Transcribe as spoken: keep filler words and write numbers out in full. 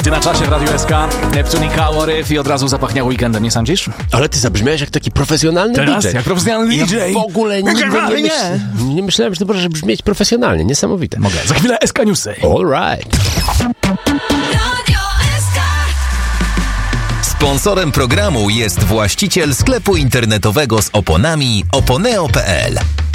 będzie na czasie w Radiu S K. Neptune i Kałoryf i od razu zapachniał weekendem, nie sądzisz? Ale ty zabrzmiałeś jak taki profesjonalny Teraz, D J. jak profesjonalny D J. Ja w ogóle nigdy nie, myśl... nie myślałem, że to może brzmieć profesjonalnie. Niesamowite. Mogę. Za chwilę S K Newsy. All right. Sponsorem programu jest właściciel sklepu internetowego z oponami oponeo kropka p l.